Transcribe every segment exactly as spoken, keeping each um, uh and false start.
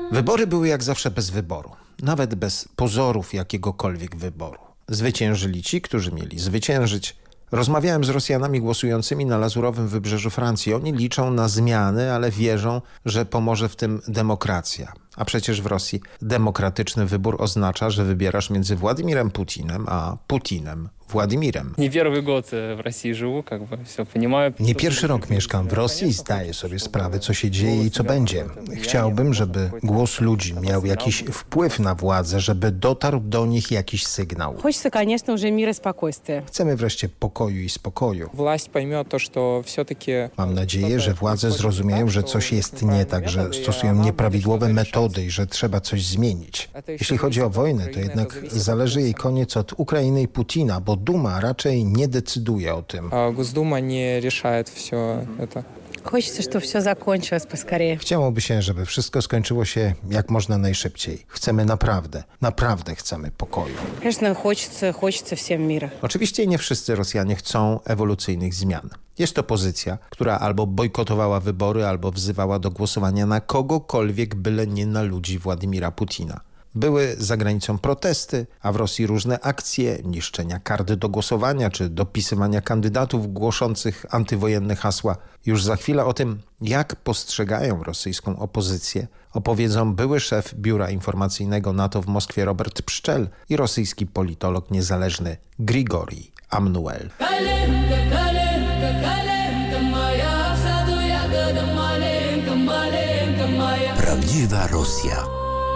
Wybory były jak zawsze bez wyboru, nawet bez pozorów jakiegokolwiek wyboru. Zwyciężyli ci, którzy mieli zwyciężyć. Rozmawiałem z Rosjanami głosującymi na lazurowym wybrzeżu Francji. Oni liczą na zmiany, ale wierzą, że pomoże w tym demokracja. A przecież w Rosji demokratyczny wybór oznacza, że wybierasz między Władimirem Putinem a Putinem Władimirem. Nie pierwszy gод w Rosji żył, как бы, все понимаю. Nie pierwszy rok mieszkam w Rosji i zdaję sobie sprawę, co się dzieje i co będzie. Chciałbym, żeby głos ludzi miał jakiś wpływ na władzę, żeby dotarł do nich jakiś sygnał. Хочется, конечно, уже мира и спокойствия. Chcemy wreszcie pokoju i spokoju. Власть поймет то, что все-таки... Mam nadzieję, że władze zrozumieją, że coś jest nie tak, że stosują nieprawidłowe metody i że trzeba coś zmienić. Jeśli chodzi o wojnę, to jednak zależy jej koniec od Ukrainy i Putina, bo Duma raczej nie decyduje o tym. А Госдума не решает все это. Хочется, чтобы все закончилось поскорее. Chciałoby się, żeby wszystko skończyło się jak można najszybciej. Chcemy naprawdę, naprawdę chcemy pokoju. Конечно, хочется, хочется всем мира. Oczywiście nie wszyscy Rosjanie chcą ewolucyjnych zmian. Jest to pozycja, która albo bojkotowała wybory, albo wzywała do głosowania na kogokolwiek, byle nie na ludzi Władimira Putina. Były za granicą protesty, a w Rosji różne akcje, niszczenia kart do głosowania czy dopisywania kandydatów głoszących antywojenne hasła. Już za chwilę o tym, jak postrzegają rosyjską opozycję, opowiedzą były szef Biura Informacyjnego NATO w Moskwie Robert Pszczel i rosyjski politolog niezależny Grigorij Amnuel. Prawdziwa Rosja.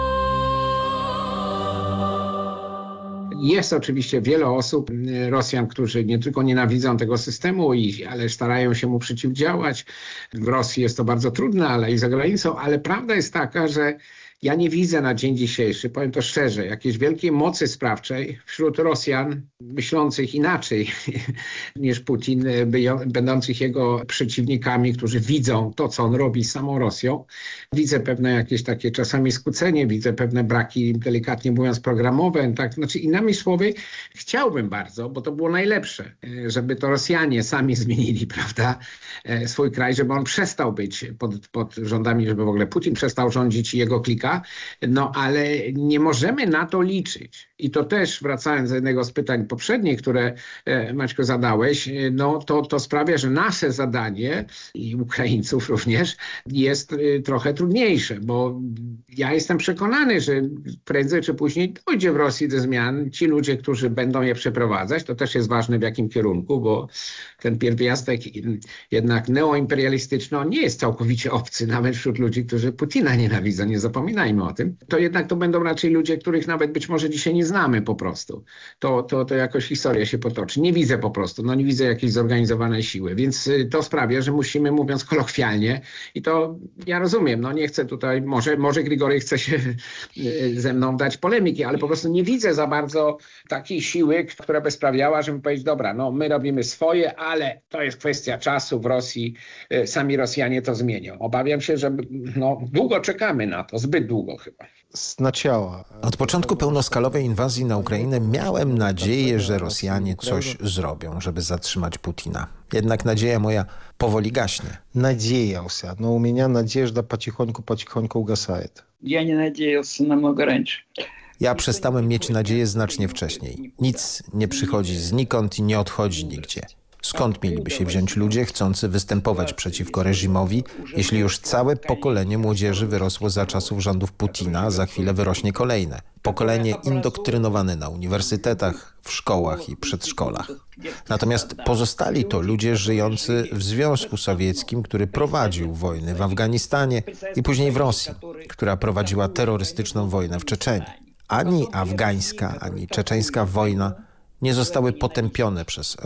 Jest oczywiście wiele osób, Rosjan, którzy nie tylko nienawidzą tego systemu, ale starają się mu przeciwdziałać. W Rosji jest to bardzo trudne, ale i za granicą, ale prawda jest taka, że ja nie widzę na dzień dzisiejszy, powiem to szczerze, jakiejś wielkiej mocy sprawczej wśród Rosjan myślących inaczej niż Putin, będących jego przeciwnikami, którzy widzą to, co on robi z samą Rosją. Widzę pewne jakieś takie czasami skłócenie, widzę pewne braki, delikatnie mówiąc, programowe. Tak? Znaczy, innymi słowy, chciałbym bardzo, bo to było najlepsze, żeby to Rosjanie sami zmienili, prawda, swój kraj, żeby on przestał być pod, pod rządami, żeby w ogóle Putin przestał rządzić i jego klika. No ale nie możemy na to liczyć. I to też, wracając do jednego z pytań poprzednich, które e, Maćko zadałeś, no to, to sprawia, że nasze zadanie i Ukraińców również jest e, trochę trudniejsze, bo ja jestem przekonany, że prędzej czy później dojdzie w Rosji do zmian. Ci ludzie, którzy będą je przeprowadzać, to też jest ważne w jakim kierunku, bo ten pierwiastek jednak neoimperialistyczny, on nie jest całkowicie obcy, nawet wśród ludzi, którzy Putina nienawidzą, nie zapominajmy o tym. To jednak to będą raczej ludzie, których nawet być może dzisiaj nie znamy po prostu. To, to, to jakoś historia się potoczy. Nie widzę po prostu, no nie widzę jakiejś zorganizowanej siły, więc to sprawia, że musimy, mówiąc kolokwialnie, i to ja rozumiem, no nie chcę tutaj, może, może Grigory chce się ze mną dać polemiki, ale po prostu nie widzę za bardzo takiej siły, która by sprawiała, żeby powiedzieć, dobra, no my robimy swoje, ale to jest kwestia czasu w Rosji, sami Rosjanie to zmienią. Obawiam się, że no, długo czekamy na to, zbyt długo chyba. Od początku pełnoskalowej inwazji na Ukrainę miałem nadzieję, że Rosjanie coś zrobią, żeby zatrzymać Putina. Jednak nadzieja moja powoli gaśnie. Надеялся, но у меня надежда потихоньку-потихоньку угасает. Я не надеялся намного раньше. Ja przestałem mieć nadzieję znacznie wcześniej. Nic nie przychodzi znikąd i nie odchodzi nigdzie. Skąd mieliby się wziąć ludzie chcący występować przeciwko reżimowi, jeśli już całe pokolenie młodzieży wyrosło za czasów rządów Putina, a za chwilę wyrośnie kolejne. Pokolenie indoktrynowane na uniwersytetach, w szkołach i przedszkolach. Natomiast pozostali to ludzie żyjący w Związku Sowieckim, który prowadził wojny w Afganistanie i później w Rosji, która prowadziła terrorystyczną wojnę w Czeczenii. Ani afgańska, ani czeczeńska wojna nie zostały potępione przez